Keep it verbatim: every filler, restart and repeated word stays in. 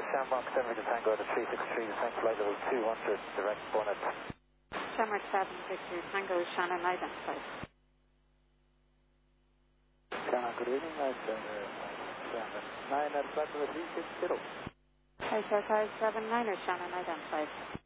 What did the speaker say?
Shamrock seven Victor Tango to three six three, descent flight level two hundred, direct bonnet. Shamrock seven Victor Tango, Shannon identified. Shannon, good evening, nice seven nine at flight level three six zero. H S I seven niner, Shannon identified.